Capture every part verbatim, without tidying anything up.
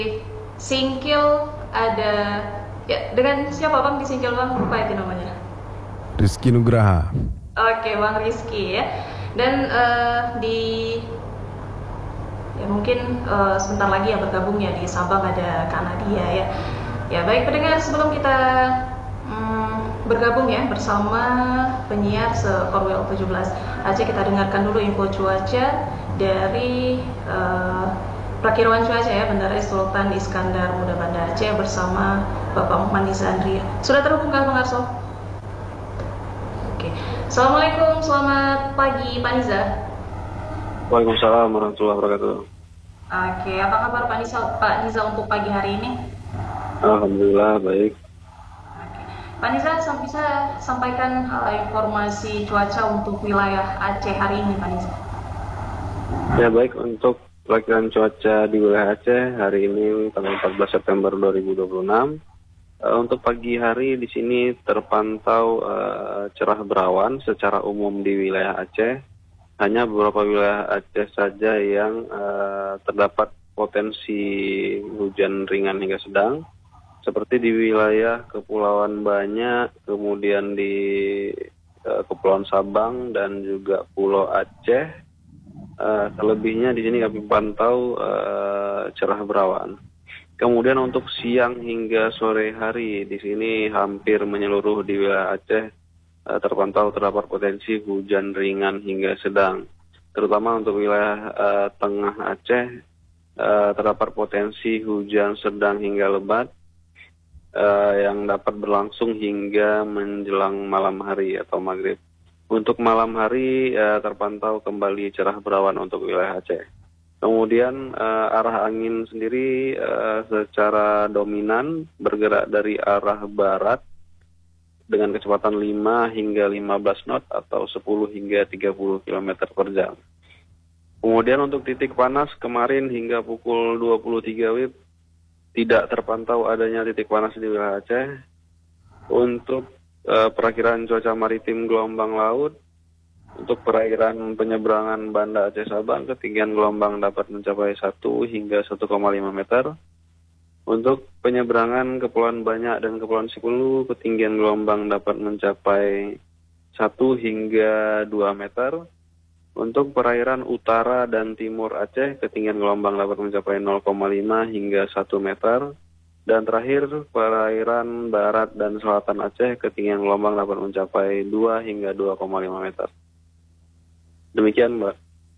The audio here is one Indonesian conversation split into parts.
Singkil ada ya dengan siapa Bang di Singkil Bang? Lupa itu namanya. Rizky Nugraha. Oke, Bang Rizky ya. Dan eh, di ya mungkin eh, sebentar lagi yang bergabung ya di Sabang ada Kak Nadia ya. Ya baik pendengar, sebelum kita hmm, bergabung ya bersama penyiar se-Korwil tujuh belas Aceh, kita dengarkan dulu info cuaca dari eh, Prakirawan Cuaca ya Bandara Sultan Iskandar Muda Banda Aceh bersama Bapak Muhammad Niza Andria. Sudah terhubung kah Bang Arso? Oke. Assalamualaikum, selamat pagi Pak Niza. Waalaikumsalam warahmatullahi wabarakatuh. Oke, apa kabar Pak Niza, Pak Niza untuk pagi hari ini? Alhamdulillah baik. Oke. Pak Niza, bisa sampaikan uh, informasi cuaca untuk wilayah Aceh hari ini Pak Niza. Ya baik, untuk pelaksana cuaca di wilayah Aceh hari ini tanggal empat belas September dua ribu dua puluh enam. Uh, untuk pagi hari di sini terpantau uh, cerah berawan secara umum di wilayah Aceh. Hanya beberapa wilayah Aceh saja yang uh, terdapat potensi hujan ringan hingga sedang, seperti di wilayah Kepulauan Banyak, kemudian di uh, Kepulauan Sabang dan juga Pulau Aceh. Uh, selebihnya di sini kami pantau uh, cerah berawan. Kemudian untuk siang hingga sore hari di sini hampir menyeluruh di wilayah Aceh uh, terpantau terdapat potensi hujan ringan hingga sedang. Terutama untuk wilayah uh, tengah Aceh uh, terdapat potensi hujan sedang hingga lebat uh, yang dapat berlangsung hingga menjelang malam hari atau maghrib. Untuk malam hari uh, terpantau kembali cerah berawan untuk wilayah Aceh. Kemudian uh, arah angin sendiri uh, secara dominan bergerak dari arah barat dengan kecepatan lima hingga lima belas knot atau sepuluh hingga tiga puluh kilometer per jam. Kemudian untuk titik panas kemarin hingga pukul dua puluh tiga W I B tidak terpantau adanya titik panas di wilayah Aceh. Untuk uh, perakiraan cuaca maritim gelombang laut, untuk perairan penyeberangan Banda Aceh Sabang, ketinggian gelombang dapat mencapai satu hingga satu koma lima meter. Untuk penyeberangan Kepulauan Banyak dan Kepulauan Sipulu, ketinggian gelombang dapat mencapai satu hingga dua meter. Untuk perairan utara dan timur Aceh, ketinggian gelombang dapat mencapai nol koma lima hingga satu meter. Dan terakhir, perairan barat dan selatan Aceh, ketinggian gelombang dapat mencapai dua hingga dua koma lima meter. Demikian, Mbak.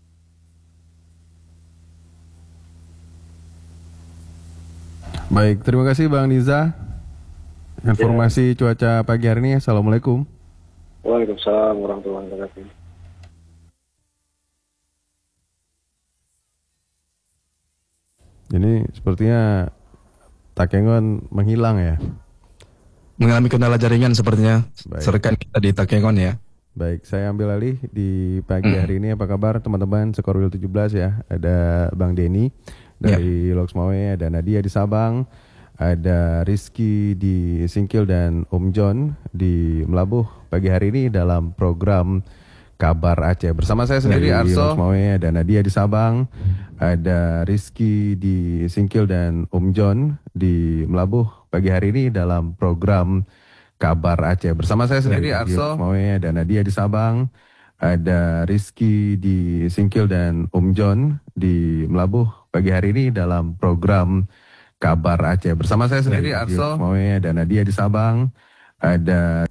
Baik, terima kasih Bang Niza. Informasi ya. Cuaca pagi hari ini. Assalamualaikum. Waalaikumsalam warahmatullahi wabarakatuh. Ini sepertinya Takengon menghilang ya. Mengalami kendala jaringan sepertinya. Baik. Serkan kita di Takengon ya. Baik, saya ambil alih di pagi hari ini. Apa kabar teman-teman Sekorwil tujuh belas ya? Ada Bang Denny dari ya. Loks Mawe, ada Nadia di Sabang, ada Rizky di Singkil dan Om John di Melabuh pagi hari ini dalam program Kabar Aceh. Bersama saya sendiri dari Arso, Loks Mawe, ada Nadia di Sabang, ada Rizky di Singkil dan Om John di Melabuh pagi hari ini dalam program Kabar Aceh. Bersama saya sendiri Arso, Mawe, ada Nadia di Sabang, ada Rizky di Singkil dan Om John di Melabuh pagi hari ini dalam program Kabar Aceh. Bersama saya sendiri Arso, Mawe, ada Nadia di Sabang, ada.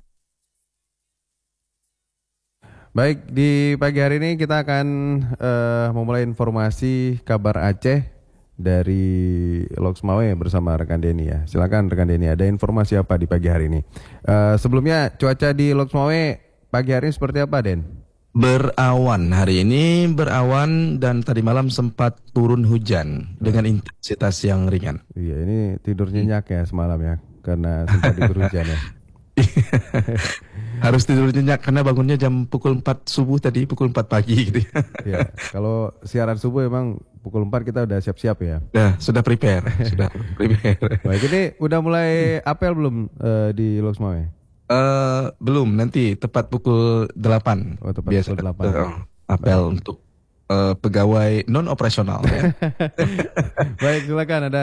Baik, di pagi hari ini kita akan uh, memulai informasi Kabar Aceh dari Loks Mawe bersama rekan Denny ya. Silakan rekan Denny, ada informasi apa di pagi hari ini? Uh, sebelumnya cuaca di Loks Mawe pagi hari ini seperti apa, Den? Berawan hari ini, berawan dan tadi malam sempat turun hujan hmm. dengan intensitas yang ringan. Iya, ini tidur nyenyak ya semalam ya, karena sempat diguyur hujan ya. Harus tidur nyenyak karena bangunnya jam pukul empat subuh tadi, pukul empat pagi gitu ya. Ya, kalau siaran subuh emang pukul empat kita udah siap-siap ya. Nah, sudah prepare, sudah prepare. Baik, ini udah mulai apel belum uh, di Loks Mawe? Uh, belum, nanti tepat pukul delapan. Oh, tepat biasa pukul delapan. Uh, apel Baik. Untuk uh, pegawai non operasional ya. Baik, silakan ada